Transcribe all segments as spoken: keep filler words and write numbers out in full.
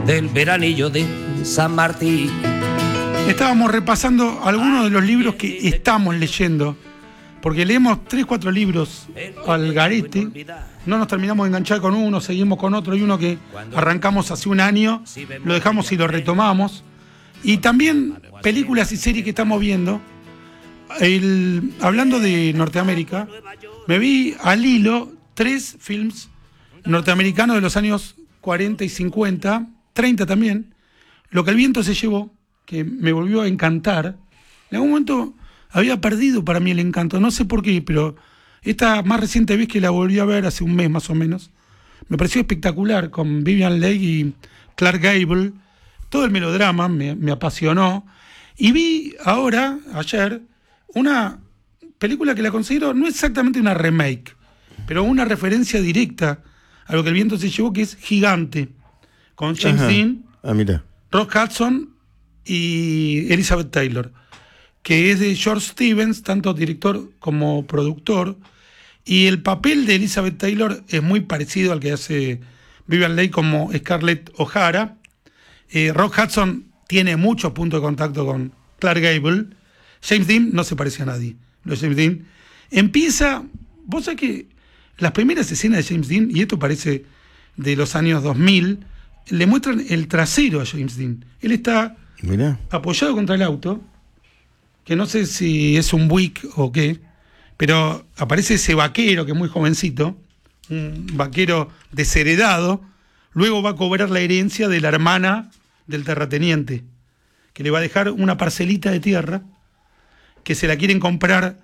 del veranillo de San Martín. Estábamos repasando algunos de los libros que estamos leyendo, porque leemos tres, cuatro libros al garete, no nos terminamos de enganchar con uno, seguimos con otro, y uno que arrancamos hace un año, lo dejamos y lo retomamos. Y también películas y series que estamos viendo. El, hablando de Norteamérica, me vi al hilo tres films norteamericanos de los años cuarenta y cincuenta, treinta también. Lo que el viento se llevó, que me volvió a encantar. En algún momento había perdido para mí el encanto, no sé por qué, pero esta más reciente vez que la volví a ver, hace un mes más o menos, me pareció espectacular, con Vivien Leigh y Clark Gable. Todo el melodrama me, me apasionó. Y vi ahora, ayer, una película que la considero no exactamente una remake, pero una referencia directa a lo que el viento se llevó, que es Gigante, con James Ajá. Dean, Ah, mira. Rock Hudson y Elizabeth Taylor, que es de George Stevens, tanto director como productor, y el papel de Elizabeth Taylor es muy parecido al que hace Vivien Leigh como Scarlett O'Hara. eh, Rock Hudson tiene muchos puntos de contacto con Clark Gable. James Dean no se parece a nadie. Lo de James Dean empieza, vos sabés que las primeras escenas de James Dean, y esto parece de los años dos mil, le muestran el trasero a James Dean. Él está Mirá. apoyado contra el auto, que no sé si es un Buick o qué, pero aparece ese vaquero que es muy jovencito, un vaquero desheredado, luego va a cobrar la herencia de la hermana del terrateniente, que le va a dejar una parcelita de tierra, que se la quieren comprar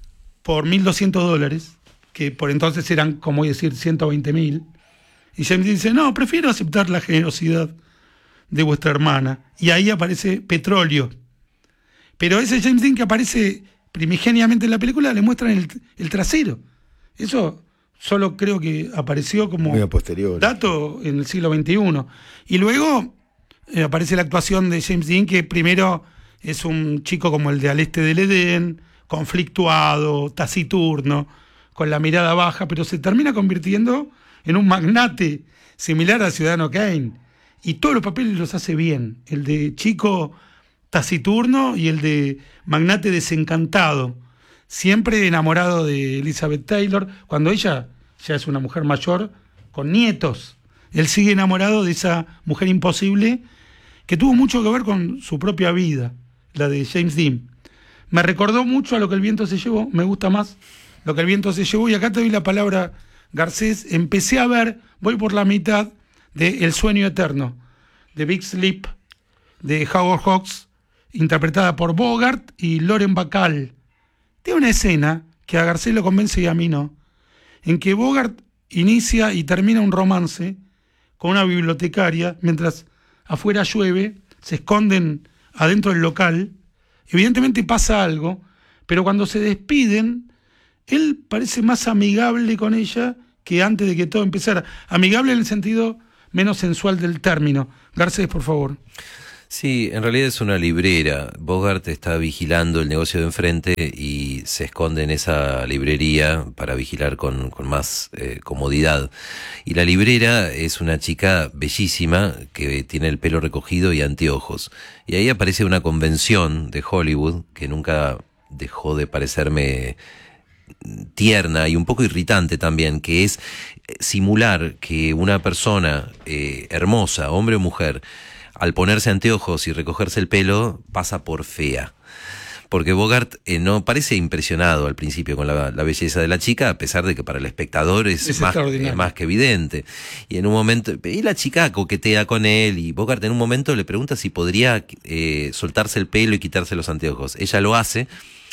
por mil doscientos dólares, que por entonces eran, como decir, ciento veinte mil, y James dice, no, prefiero aceptar la generosidad de vuestra hermana. Y ahí aparece petróleo. Pero ese James Dean que aparece primigeniamente en la película, le muestran el, el trasero. Eso solo creo que apareció como Muy a posteriori. dato en el siglo veintiuno. Y luego eh, aparece la actuación de James Dean, que primero es un chico como el de Al Este del Edén, conflictuado, taciturno, con la mirada baja, pero se termina convirtiendo en un magnate similar a Ciudadano Kane. Y todos los papeles los hace bien. El de chico taciturno y el de magnate desencantado. Siempre enamorado de Elizabeth Taylor, cuando ella ya es una mujer mayor, con nietos. Él sigue enamorado de esa mujer imposible que tuvo mucho que ver con su propia vida, la de James Dean. Me recordó mucho a Lo que el viento se llevó, me gusta más Lo que el viento se llevó, y acá te doy la palabra, Garcés. Empecé a ver, voy por la mitad, de El sueño eterno, de Big Sleep, de Howard Hawks, interpretada por Bogart y Lauren Bacall. Tiene una escena que a Garcés lo convence y a mí no, en que Bogart inicia y termina un romance con una bibliotecaria, mientras afuera llueve, se esconden adentro del local, evidentemente pasa algo, pero cuando se despiden, él parece más amigable con ella que antes de que todo empezara. Amigable en el sentido menos sensual del término. Garcés, por favor. Sí, en realidad es una librera. Bogart está vigilando el negocio de enfrente y se esconde en esa librería para vigilar con, con más eh, comodidad. Y la librera es una chica bellísima que tiene el pelo recogido y anteojos. Y ahí aparece una convención de Hollywood que nunca dejó de parecerme tierna y un poco irritante también, que es simular que una persona eh, hermosa, hombre o mujer, al ponerse anteojos y recogerse el pelo, pasa por fea. Porque Bogart eh, no parece impresionado al principio con la, la belleza de la chica, a pesar de que para el espectador es, Es más, es más que evidente. Y en un momento, y la chica coquetea con él, y Bogart en un momento le pregunta si podría eh, soltarse el pelo y quitarse los anteojos. Ella lo hace,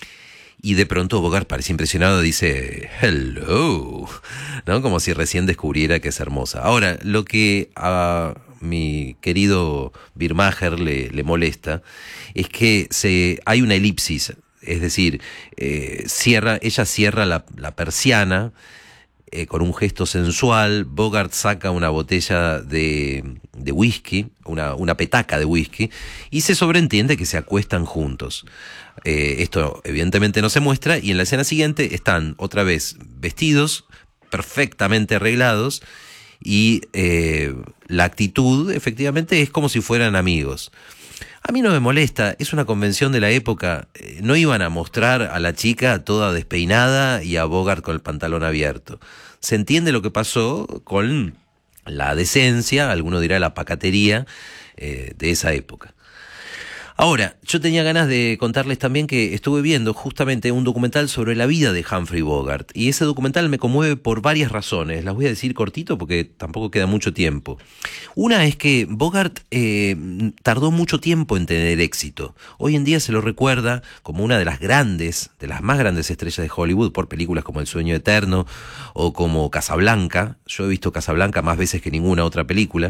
y de pronto Bogart parece impresionado, dice hello, ¿no? Como si recién descubriera que es hermosa. Ahora, lo que a mi querido Birmacher le, le molesta es que se hay una elipsis, es decir, eh, cierra, ella cierra la, la persiana eh, con un gesto sensual. Bogart saca una botella de, de whisky, una, una petaca de whisky, y se sobreentiende que se acuestan juntos. Eh, esto evidentemente no se muestra, y en la escena siguiente están otra vez vestidos, perfectamente arreglados, y eh, la actitud efectivamente es como si fueran amigos. A mí no me molesta, es una convención de la época, no iban a mostrar a la chica toda despeinada y a Bogart con el pantalón abierto. Se entiende lo que pasó con la decencia, alguno dirá la pacatería eh, de esa época. Ahora, yo tenía ganas de contarles también que estuve viendo justamente un documental sobre la vida de Humphrey Bogart, y ese documental me conmueve por varias razones. Las voy a decir cortito porque tampoco queda mucho tiempo. Una es que Bogart eh, tardó mucho tiempo en tener éxito. Hoy en día se lo recuerda como una de las grandes, de las más grandes estrellas de Hollywood por películas como El sueño eterno o como Casablanca. Yo he visto Casablanca más veces que ninguna otra película.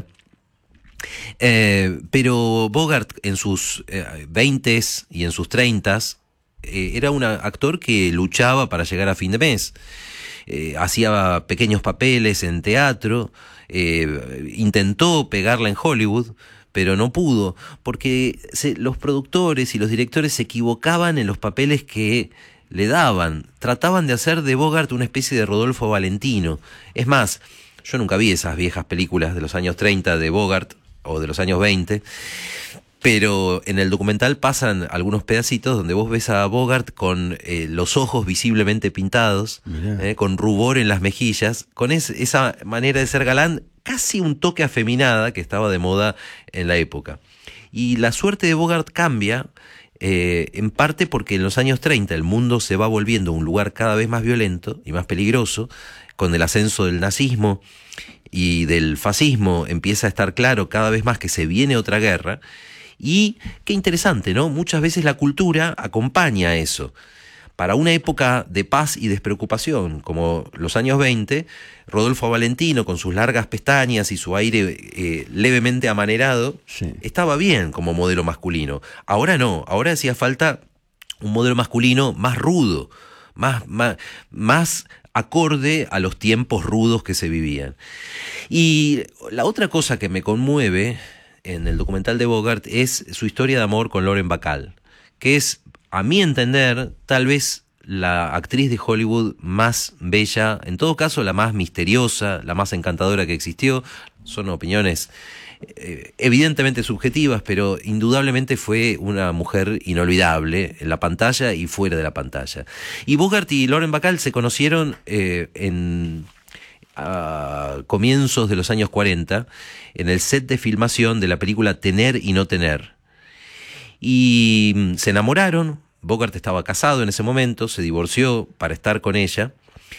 Eh, pero Bogart en sus veintes eh, y en sus treintas eh, era un actor que luchaba para llegar a fin de mes. Eh, hacía pequeños papeles en teatro, eh, intentó pegarla en Hollywood, pero no pudo, porque se, los productores y los directores se equivocaban en los papeles que le daban. Trataban de hacer de Bogart una especie de Rodolfo Valentino. Es más, yo nunca vi esas viejas películas de los años treinta de Bogart, o de los años veinte, pero en el documental pasan algunos pedacitos donde vos ves a Bogart con eh, los ojos visiblemente pintados, eh, con rubor en las mejillas, con es, esa manera de ser galán, casi un toque afeminada que estaba de moda en la época. Y la suerte de Bogart cambia, eh, en parte porque en los años treinta el mundo se va volviendo un lugar cada vez más violento y más peligroso, con el ascenso del nazismo y del fascismo. Empieza a estar claro cada vez más que se viene otra guerra. Y qué interesante, ¿no? Muchas veces la cultura acompaña a eso. Para una época de paz y despreocupación, como los años veinte, Rodolfo Valentino, con sus largas pestañas y su aire eh, levemente amanerado, sí, estaba bien como modelo masculino. Ahora no, ahora hacía falta un modelo masculino más rudo, más, más, más acorde a los tiempos rudos que se vivían. Y la otra cosa que me conmueve en el documental de Bogart es su historia de amor con Lauren Bacall, que es, a mi entender, tal vez la actriz de Hollywood más bella, en todo caso la más misteriosa, la más encantadora que existió. Son opiniones eh, evidentemente subjetivas, pero indudablemente fue una mujer inolvidable en la pantalla y fuera de la pantalla. Y Bogart y Lauren Bacall se conocieron eh, en a comienzos de los años cuarenta en el set de filmación de la película Tener y no tener. Y se enamoraron. Bogart estaba casado en ese momento, se divorció para estar con ella,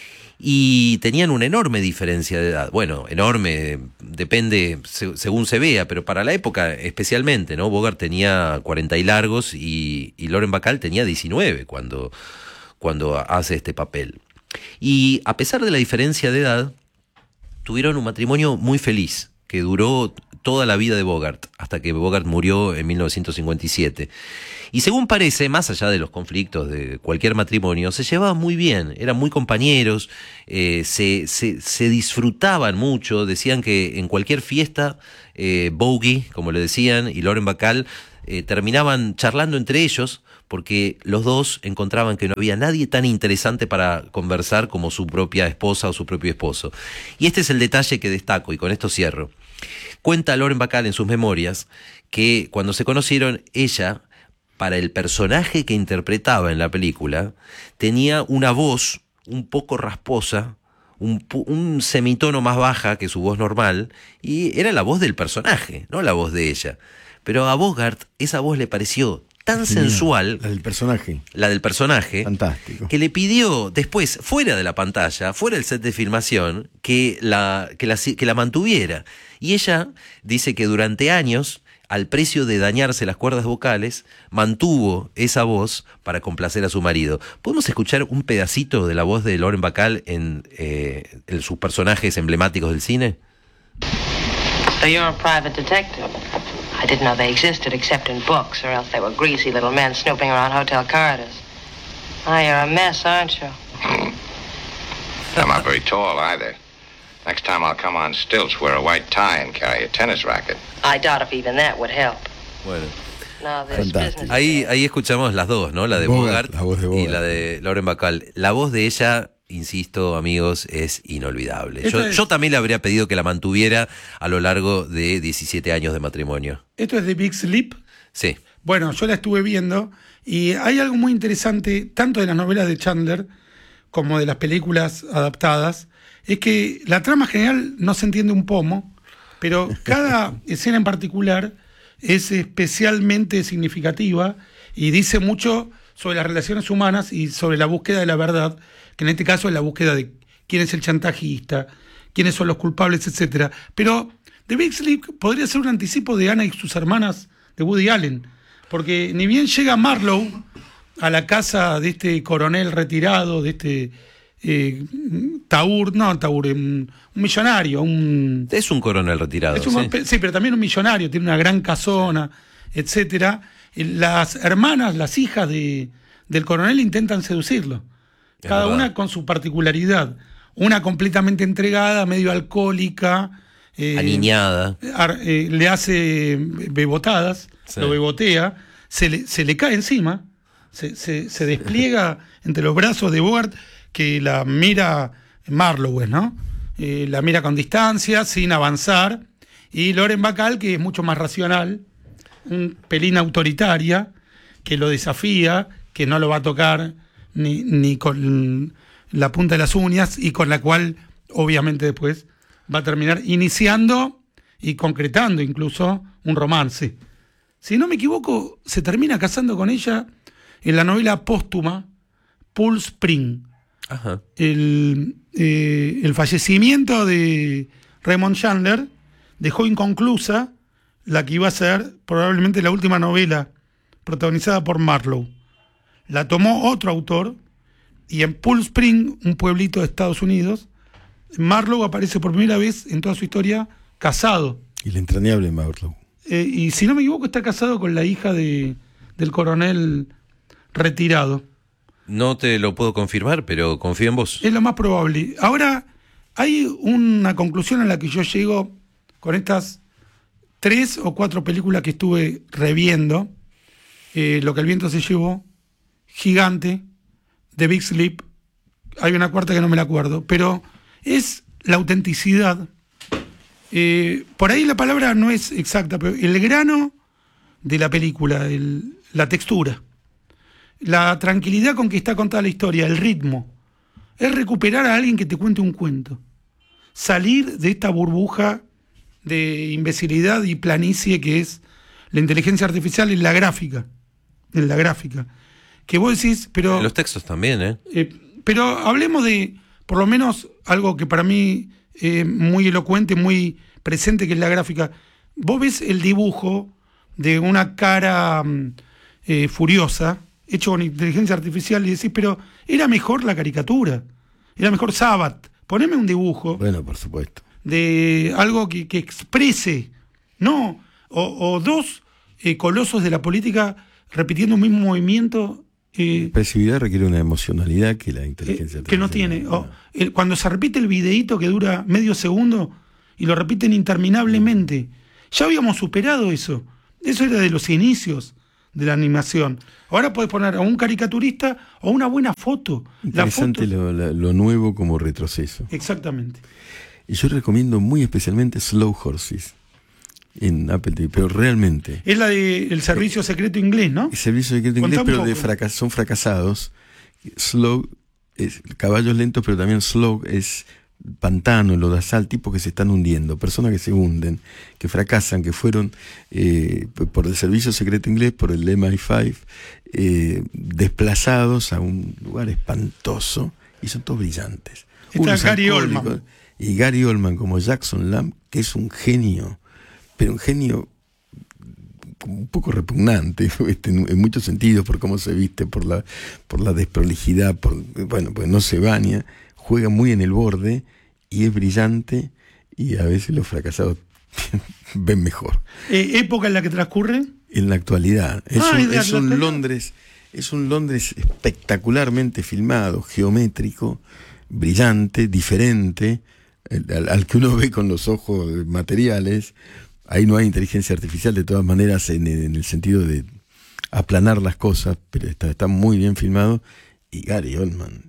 y tenían una enorme diferencia de edad. Bueno, enorme, depende se, según se vea, pero para la época especialmente, ¿no? Bogart tenía cuarenta y largos y, y Lauren Bacall tenía diecinueve cuando, cuando hace este papel. Y a pesar de la diferencia de edad, tuvieron un matrimonio muy feliz, que duró toda la vida de Bogart, hasta que Bogart murió en mil novecientos cincuenta y siete. Y según parece, más allá de los conflictos de cualquier matrimonio, se llevaban muy bien, eran muy compañeros, eh, se, se, se disfrutaban mucho. Decían que en cualquier fiesta, eh, Bogey, como le decían, y Lauren Bacall eh, terminaban charlando entre ellos, porque los dos encontraban que no había nadie tan interesante para conversar como su propia esposa o su propio esposo. Y este es el detalle que destaco, y con esto cierro. Cuenta Lauren Bacall en sus memorias que cuando se conocieron, ella, para el personaje que interpretaba en la película, tenía una voz un poco rasposa, un, un semitono más baja que su voz normal, y era la voz del personaje, no la voz de ella. Pero a Bogart esa voz le pareció tan Genial. sensual, la del personaje, la del personaje, fantástico, que le pidió después, fuera de la pantalla, fuera del set de filmación, que la, que la, que la mantuviera. Y ella dice que durante años, al precio de dañarse las cuerdas vocales, mantuvo esa voz para complacer a su marido. ¿Podemos escuchar un pedacito de la voz de Lauren Bacall en, eh, en sus personajes emblemáticos del cine? So you're a private detective. I didn't know they existed except in books, or else they were greasy little men snooping around hotel corridors. Ah, you're a mess, aren't you? I'm not very tall either. Next time I'll come on stilts, wear a white tie and carry a tennis racket. I doubt if even that would help. Bueno. No, this business. Ahí, ahí escuchamos las dos, ¿no? La de Bogart, Bogart, la voz de Bogart, y la de Lauren Bacall. La voz de ella insisto, amigos, es inolvidable. Esto Yo, es- yo también le habría pedido que la mantuviera a lo largo de diecisiete años de matrimonio. Esto es de Big Sleep. Sí. Bueno, yo la estuve viendo y hay algo muy interesante, tanto de las novelas de Chandler como de las películas adaptadas, es que la trama general no se entiende un pomo, pero cada escena en particular es especialmente significativa y dice mucho sobre las relaciones humanas y sobre la búsqueda de la verdad, que en este caso es la búsqueda de quién es el chantajista, quiénes son los culpables, etcétera. Pero The Big Sleep podría ser un anticipo de Ana y sus hermanas de Woody Allen, porque ni bien llega Marlowe a la casa de este coronel retirado, de este eh, Taur, no Taur, un, un millonario, un... Es un coronel retirado. Es un- sí. sí, pero también un millonario, tiene una gran casona, etcétera. Eh, Las hermanas, las hijas de, del coronel intentan seducirlo, Es cada verdad. una con su particularidad. Una completamente entregada, medio alcohólica, eh, Aniñada. ar- eh, le hace bebotadas, Sí. lo bebotea, se le, se le cae encima, se, se, se despliega entre los brazos de Bogart, que la mira Marlowe, ¿no? Eh, la mira con distancia, sin avanzar, y Lauren Bacall, que es mucho más racional, un pelín autoritaria, que lo desafía, que no lo va a tocar ni, ni con la punta de las uñas, y con la cual obviamente después va a terminar iniciando y concretando incluso un romance. Si no me equivoco, se termina casando con ella en la novela póstuma Pool Spring. Ajá. El, eh, el fallecimiento de Raymond Chandler dejó inconclusa la que iba a ser probablemente la última novela protagonizada por Marlowe. La tomó otro autor, y en Pool Spring, un pueblito de Estados Unidos, Marlowe aparece por primera vez en toda su historia casado. Y la entrañable Marlowe. Eh, y si no me equivoco, está casado con la hija de, del coronel retirado. No te lo puedo confirmar, pero confío en vos. Es lo más probable. Ahora, hay una conclusión a la que yo llego con estas tres o cuatro películas que estuve reviendo. Eh, Lo que el viento se llevó, Gigante, The Big Sleep, hay una cuarta que no me la acuerdo, pero es la autenticidad. Eh, por ahí la palabra no es exacta, pero el grano de la película, el- la textura, la tranquilidad con que está contada la historia, el ritmo, es recuperar a alguien que te cuente un cuento. Salir de esta burbuja de imbecilidad y planicie que es la inteligencia artificial en la gráfica. En la gráfica. Que vos decís, pero... Los textos también, ¿eh? Eh, pero hablemos de, por lo menos, algo que para mí es muy elocuente, muy presente, que es la gráfica. Vos ves el dibujo de una cara mm, eh, furiosa, hecho con inteligencia artificial, y decís, pero era mejor la caricatura, era mejor Sabbath. Poneme un dibujo Bueno, por supuesto. de algo que, que exprese, no, o, o dos eh, colosos de la política repitiendo un mismo movimiento. eh, La expresividad requiere una emocionalidad que la inteligencia eh, que no artificial tiene. O, el- cuando se repite el videíto que dura medio segundo y lo repiten interminablemente, ya habíamos superado eso. Eso era de los inicios de la animación. Ahora podés poner a un caricaturista o una buena foto. La Interesante foto. lo, la- lo nuevo como retroceso. Exactamente. Y yo recomiendo muy especialmente Slow Horses en Apple T V, pero realmente. Es la del servicio secreto inglés, ¿no? El servicio secreto Contá inglés, un pero de poco. fracas- son fracasados. Slow es caballos lentos, pero también slow es pantano, lodazal, tipos que se están hundiendo, personas que se hunden, que fracasan, que fueron eh, p- por el servicio secreto inglés, por el M I cinco, eh, desplazados a un lugar espantoso, y son todos brillantes. Está Unos Gary alcohólicos, Oldman. Y Gary Oldman como Jackson Lamb, que es un genio, pero un genio un poco repugnante este, en, en muchos sentidos, por cómo se viste, por la por la desprolijidad, por bueno, pues no se baña, juega muy en el borde y es brillante, y a veces los fracasados ven mejor. Eh, época en la que transcurre. En la actualidad es, Ah, un, es de es la un actualidad. Londres, es un Londres espectacularmente filmado, geométrico, brillante, diferente al, al que uno ve con los ojos materiales. Ahí no hay inteligencia artificial de todas maneras en, en el sentido de aplanar las cosas, pero está, está muy bien filmado. Y Gary Oldman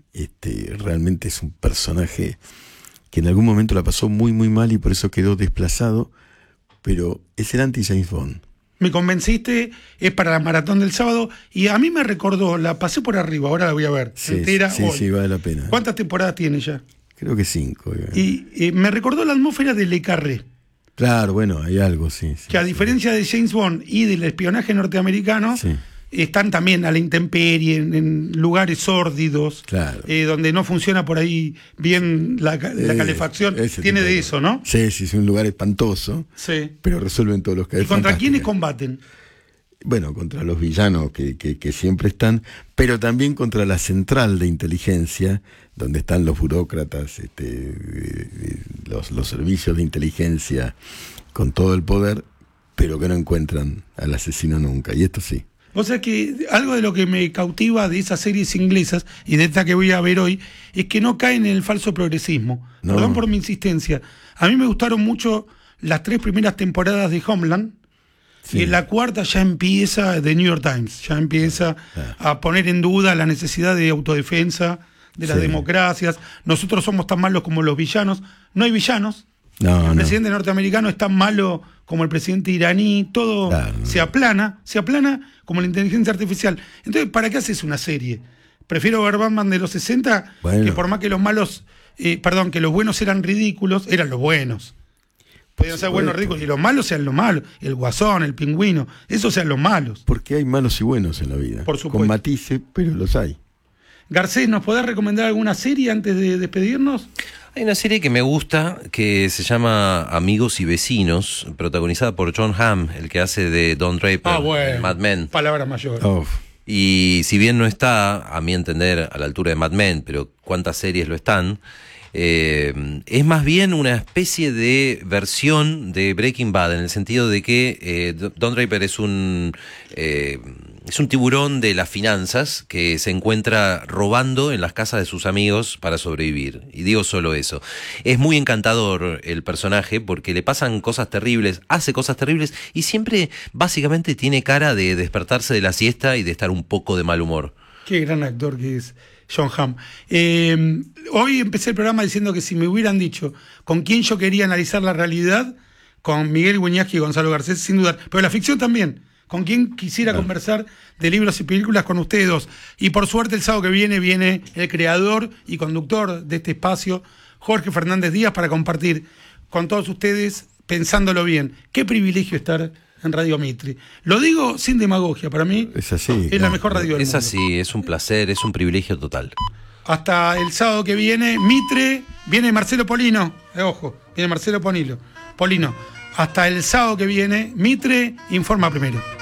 este, realmente es un personaje que en algún momento la pasó muy muy mal y por eso quedó desplazado, pero es el anti-James Bond. Me convenciste, es para la maratón del sábado, y a mí me recordó, la pasé por arriba, ahora la voy a ver, Sí, entera sí, hoy. sí, vale la pena. ¿Cuántas temporadas tiene ya? Creo que cinco. Y eh, me recordó la atmósfera de Le Carré, Claro, bueno, hay algo, sí. sí que a sí. diferencia de James Bond y del espionaje norteamericano, Sí. están también a la intemperie, en, en lugares sórdidos, Claro. eh, donde no funciona por ahí bien la, ca- la Eh, calefacción. ese Tiene tipo de de eso, ¿no? Sí, sí, es un lugar espantoso, Sí. pero resuelven todos los casos. ¿Y contra fantástica. quiénes combaten? Bueno, contra los villanos que, que, que siempre están, pero también contra la central de inteligencia, donde están los burócratas, este, eh, eh, los, los servicios de inteligencia con todo el poder, pero que no encuentran al asesino nunca. Y esto sí. O sea que algo de lo que me cautiva de esas series inglesas y de esta que voy a ver hoy es que no caen en el falso progresismo. No. Perdón por mi insistencia. A mí me gustaron mucho las tres primeras temporadas de Homeland. Sí. Y en la cuarta ya empieza The New York Times, ya empieza Ah. a poner en duda la necesidad de autodefensa de las Sí. democracias. Nosotros somos tan malos como los villanos. No hay villanos. No, el no. presidente norteamericano es tan malo como el presidente iraní. Todo Claro, no. se aplana, se aplana como la inteligencia artificial. Entonces, ¿para qué haces una serie? Prefiero ver Batman de los sesenta, Bueno. que por más que los malos, eh, perdón, que los buenos eran ridículos, eran los buenos. Podían ser buenos supuesto. ridículos y los malos sean los malos. El guasón, el pingüino, esos sean los malos. Porque hay malos y buenos en la vida. Por supuesto. Con matices, pero los hay. Garcés, ¿nos podés recomendar alguna serie antes de despedirnos? Hay una serie que me gusta que se llama Amigos y Vecinos, protagonizada por John Hamm, el que hace de Don Draper en Mad Men. Palabra mayor. Oh, Y si bien no está, a mi entender, a la altura de Mad Men, pero cuántas series lo están, eh, es más bien una especie de versión de Breaking Bad, en el sentido de que eh, Don Draper es un eh, es un tiburón de las finanzas que se encuentra robando en las casas de sus amigos para sobrevivir. Y digo solo eso. Es muy encantador el personaje porque le pasan cosas terribles, hace cosas terribles y siempre básicamente tiene cara de despertarse de la siesta y de estar un poco de mal humor. Qué gran actor que es John Hamm. Eh, hoy empecé el programa diciendo que si me hubieran dicho con quién yo quería analizar la realidad, con Miguel Guiñazqui y Gonzalo Garcés, sin dudar. Pero la ficción también. Con quién quisiera Claro. conversar de libros y películas con ustedes dos. Y por suerte el sábado que viene viene el creador y conductor de este espacio, Jorge Fernández Díaz, para compartir con todos ustedes, pensándolo bien. Qué privilegio estar en Radio Mitre. Lo digo sin demagogia, para mí es así. es la claro. mejor radio del Es mundo. así, es un placer, es un privilegio total. Hasta el sábado que viene, Mitre, viene Marcelo Polino, eh, ojo, viene Marcelo Polino, Polino. Hasta el sábado que viene, Mitre informa primero.